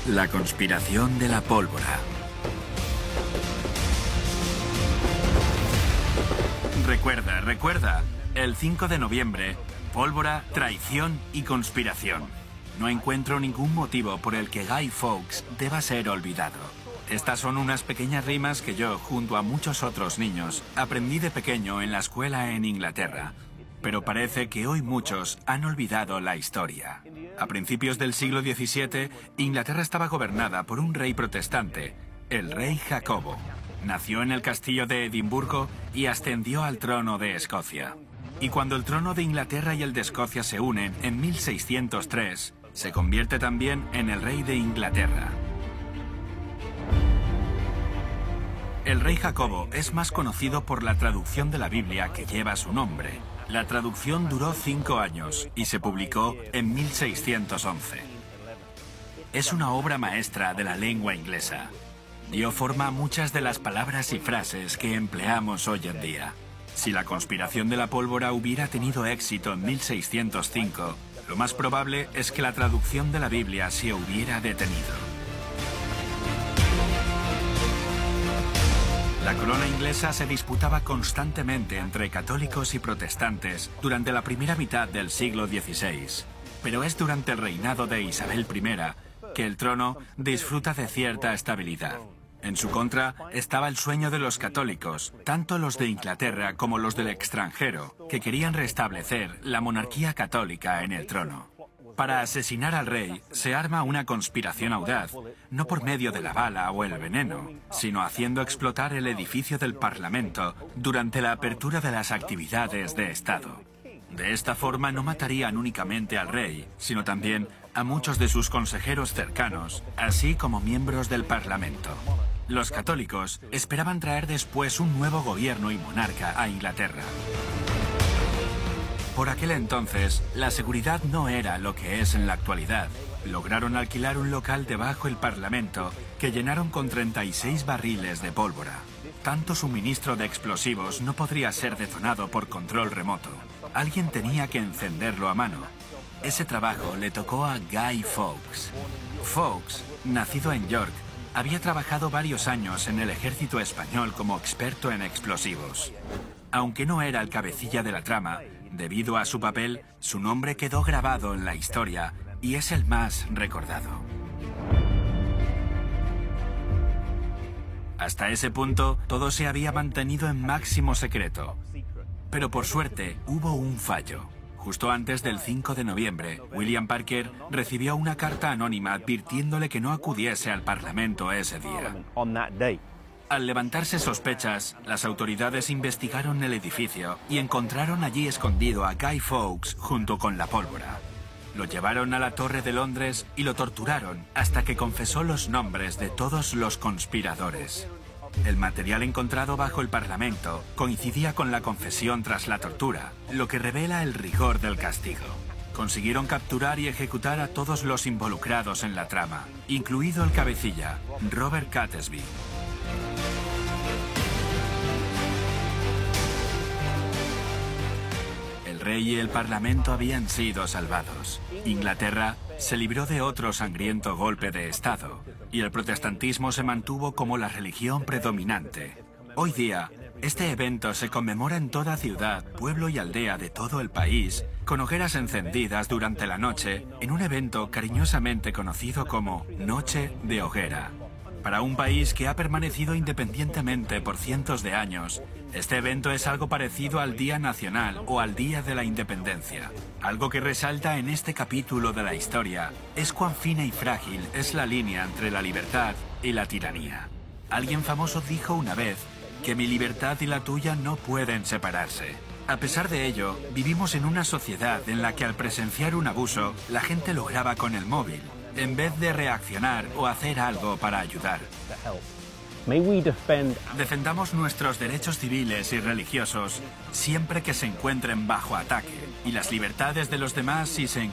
La conspiración de la pólvora. Recuerda, el 5 de noviembre, pólvora, traición y conspiración. No encuentro ningún motivo por el que Guy Fawkes deba ser olvidado. Estas son unas pequeñas rimas que yo, junto a muchos otros niños, aprendí de pequeño en la escuela en Inglaterra. Pero parece que hoy muchos han olvidado la historia. A principios del siglo XVII, Inglaterra estaba gobernada por un rey protestante, el rey Jacobo. Nació en el castillo de Edimburgo y ascendió al trono de Escocia. Y cuando el trono de Inglaterra y el de Escocia se unen en 1603, se convierte también en el rey de Inglaterra. El rey Jacobo es más conocido por la traducción de la Biblia que lleva su nombre. La traducción duró 5 años y se publicó en 1611. Es una obra maestra de la lengua inglesa. Dio forma a muchas de las palabras y frases que empleamos hoy en día. Si la conspiración de la pólvora hubiera tenido éxito en 1605, lo más probable es que la traducción de la Biblia se hubiera detenido. La corona inglesa se disputaba constantemente entre católicos y protestantes durante la primera mitad del siglo XVI. Pero es durante el reinado de Isabel I que el trono disfruta de cierta estabilidad. En su contra estaba el sueño de los católicos, tanto los de Inglaterra como los del extranjero, que querían restablecer la monarquía católica en el trono. Para asesinar al rey se arma una conspiración audaz, no por medio de la bala o el veneno, sino haciendo explotar el edificio del Parlamento durante la apertura de las actividades de Estado. De esta forma no matarían únicamente al rey, sino también a muchos de sus consejeros cercanos, así como miembros del Parlamento. Los católicos esperaban traer después un nuevo gobierno y monarca a Inglaterra. Por aquel entonces, la seguridad no era lo que es en la actualidad. Lograron alquilar un local debajo del Parlamento que llenaron con 36 barriles de pólvora. Tanto suministro de explosivos no podría ser detonado por control remoto. Alguien tenía que encenderlo a mano. Ese trabajo le tocó a Guy Fawkes. Fawkes, nacido en York, había trabajado varios años en el ejército español como experto en explosivos. Aunque no era el cabecilla de la trama, debido a su papel, su nombre quedó grabado en la historia y es el más recordado. Hasta ese punto, todo se había mantenido en máximo secreto. Pero por suerte, hubo un fallo. Justo antes del 5 de noviembre, William Parker recibió una carta anónima advirtiéndole que no acudiese al Parlamento ese día. Al levantarse sospechas, las autoridades investigaron el edificio y encontraron allí escondido a Guy Fawkes junto con la pólvora. Lo llevaron a la Torre de Londres y lo torturaron hasta que confesó los nombres de todos los conspiradores. El material encontrado bajo el Parlamento coincidía con la confesión tras la tortura, lo que revela el rigor del castigo. Consiguieron capturar y ejecutar a todos los involucrados en la trama, incluido el cabecilla, Robert Catesby. El rey y el Parlamento habían sido salvados. Inglaterra se libró de otro sangriento golpe de Estado y el protestantismo se mantuvo como la religión predominante. Hoy día, este evento se conmemora en toda ciudad, pueblo y aldea de todo el país, con hogueras encendidas durante la noche, en un evento cariñosamente conocido como Noche de Hoguera. Para un país que ha permanecido independientemente por cientos de años, este evento es algo parecido al Día Nacional o al Día de la Independencia. Algo que resalta en este capítulo de la historia es cuán fina y frágil es la línea entre la libertad y la tiranía. Alguien famoso dijo una vez que mi libertad y la tuya no pueden separarse. A pesar de ello, vivimos en una sociedad en la que al presenciar un abuso, la gente lo graba con el móvil, en vez de reaccionar o hacer algo para ayudar. Defendamos nuestros derechos civiles y religiosos siempre que se encuentren bajo ataque y las libertades de los demás si se encuentran